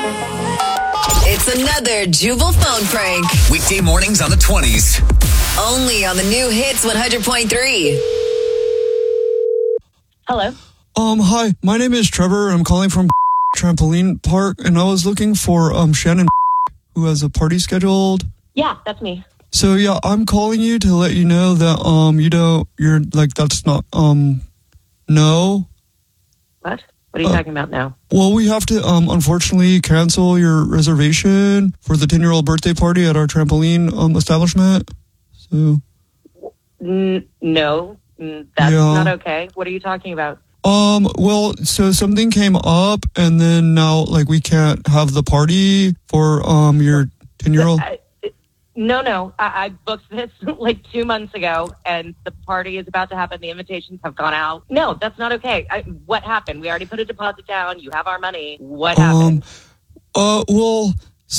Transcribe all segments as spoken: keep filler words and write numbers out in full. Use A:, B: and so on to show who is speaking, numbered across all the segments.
A: It's another Jubal phone prank.
B: Weekday mornings on the twenties.
A: Only on the new Hits one hundred point three.
C: Hello.
D: Um, hi, my name is Trevor. I'm calling from Trampoline Park, and I was looking for um Shannon, who has a party scheduled.
C: Yeah, that's me.
D: So yeah, I'm calling you to let you know that um you don't you're like that's not um no.
C: What? What are you uh, talking about now?
D: Well, we have to um unfortunately cancel your reservation for the ten-year-old birthday party at our trampoline um establishment. So.
C: N- no, that's yeah. not okay. What are you talking about?
D: Um, well, so something came up, and then now, like, we can't have the party for um your ten-year-old.
C: Uh, no, no, I-, I booked this like two months ago, and the party is about to happen. The invitations have gone out. No, that's not okay. I, what happened? We already put a deposit down. You have our money. What happened?
D: Um, uh, well,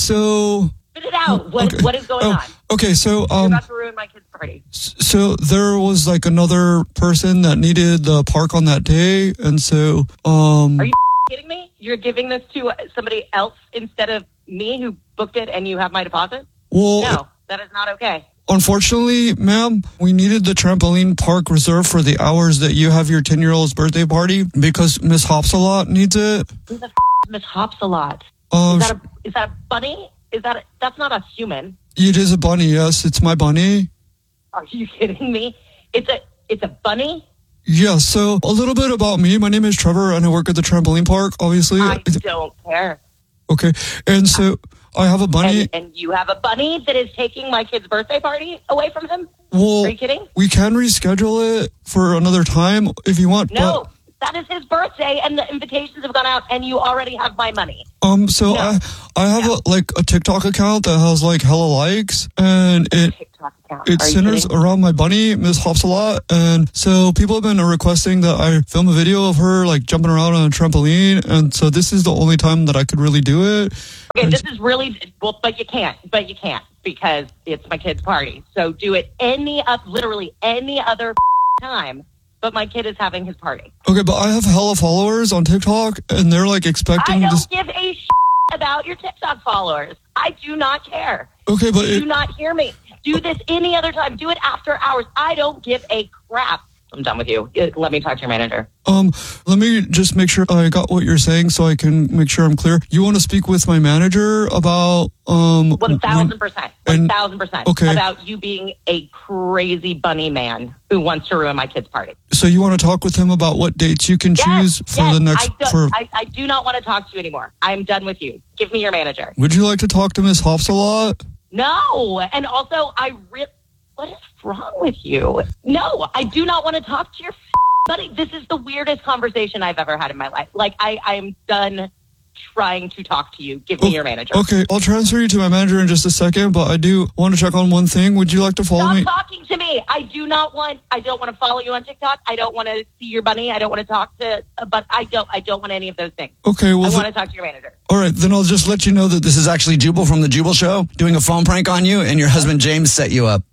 D: so...
C: Spit it out. What okay. What is going
D: oh,
C: on?
D: Okay, so... Um,
C: You're about to ruin my kid's party.
D: So there was, like, another person that needed the park on that day, and so... um.
C: Are you kidding me? You're giving this to somebody else instead of me who booked it and you have my deposit?
D: Well,
C: no, that is not okay.
D: Unfortunately, ma'am, we needed the trampoline park reserved for the hours that you have your ten-year-old's birthday party because Miss Hops-a-Lot needs it.
C: Who the f*** is Miss Hops-a-Lot?
D: Um,
C: is, that a, is that a bunny? Is that a, that's not a human.
D: It is a bunny, yes. It's my bunny.
C: Are you kidding me? It's a it's a bunny?
D: Yeah, so a little bit about me. My name is Trevor, and I work at the trampoline park, obviously.
C: I don't care.
D: Okay, and so I have a bunny.
C: And, and you have a bunny that is taking my kid's birthday party away from him?
D: Well,
C: are you kidding?
D: We can reschedule it for another time if you want.
C: No,
D: but,
C: that is his birthday, and the invitations have gone out, and you already have my money.
D: Um, so
C: no.
D: I I have no. a like a TikTok account that has like hella likes, and it
C: TikTok account.
D: it
C: are
D: centers around my bunny, Miss Hops-a-Lot, and so people have been requesting that I film a video of her like jumping around on a trampoline, and so this is the only time that I could really do it.
C: Okay,
D: and
C: this is really well, but you can't, but you can't because it's my kid's party. So do it any up, literally any other time. But my kid is having his party.
D: Okay, but I have hella followers on TikTok, and they're like expecting.
C: I don't
D: this-
C: give a shit about your TikTok followers. I do not care.
D: Okay, but
C: do
D: it-
C: not hear me. Do this any other time. Do it after hours. I don't give a crap. I'm done with you. Let me talk to your manager.
D: Um, let me just make sure I got what you're saying so I can make sure I'm clear. You want to speak with my manager about um
C: one thousand percent. One thousand percent.
D: Okay.
C: About you being a crazy bunny man who wants to ruin my kid's party.
D: So you want to talk with him about what dates you can
C: yes,
D: choose for
C: yes,
D: the next
C: I do,
D: for
C: I, I do not want to talk to you anymore. I'm done with you. Give me your manager.
D: Would you like to talk to Miss Hops-a-Lot?
C: No. And also I really what is wrong with you? No, I do not want to talk to your f- buddy. This is the weirdest conversation I've ever had in my life. Like, I, I'm done trying to talk to you. Give me
D: oh,
C: your manager.
D: Okay, I'll transfer you to my manager in just a second, but I do want to check on one thing. Would you like to follow
C: Stop
D: me?
C: Stop talking to me. I do not want, I don't want to follow you on TikTok. I don't want to see your bunny. I don't want to talk to, but I don't, I don't want any of those things.
D: Okay, well.
C: I
D: th-
C: want to talk to your manager.
D: All right, then I'll just let you know that
B: This is actually Jubal from the Jubal Show doing a phone prank on you, and your husband James set you up.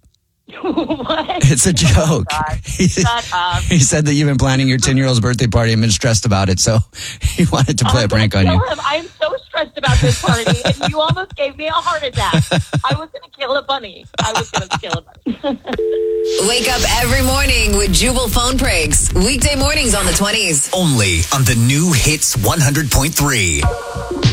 C: What?
B: It's a joke.
C: Oh,
B: he,
C: Shut up.
B: he said that you've been planning your ten-year-old's birthday party and been stressed about it, so he wanted to play
C: I'm
B: a prank on
C: kill
B: you.
C: Him. I am so stressed about this party, and you almost gave me a heart attack. I was going to kill a bunny. I was going to kill a bunny.
A: Wake up every morning with Jubal phone pranks. Weekday mornings on the twenties.
B: Only on the new Hits one hundred point three.